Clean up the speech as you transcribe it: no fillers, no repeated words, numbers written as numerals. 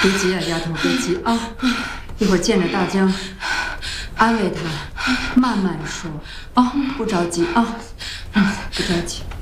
别急啊，丫头，别急啊！一会儿见着大江，安慰他，慢慢说啊，不着急啊，不着急。